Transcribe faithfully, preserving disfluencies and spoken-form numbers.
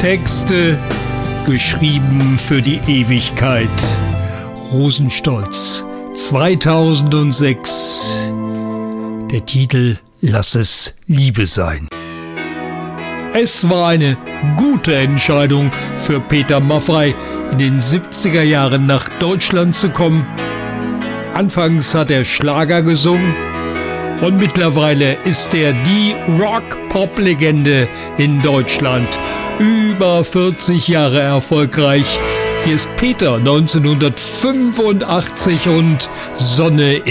Texte geschrieben für die Ewigkeit. Rosenstolz, zweitausendsechs. Der Titel Lass es Liebe sein. Es war eine gute Entscheidung für Peter Maffay, in den siebziger Jahren nach Deutschland zu kommen. Anfangs hat er Schlager gesungen und mittlerweile ist er die Rock-Pop-Legende in Deutschland. Über vierzig Jahre erfolgreich. Hier ist Peter neunzehnhundertfünfundachtzig und Sonne